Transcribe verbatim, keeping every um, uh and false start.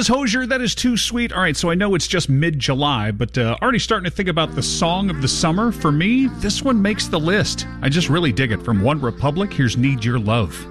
Travis Hosier, That Is Too Sweet. All right, so I know it's just mid-July, but uh, already starting to think about the song of the summer. For me, this one makes the list. I just really dig it. From One Republic, here's Need Your Love.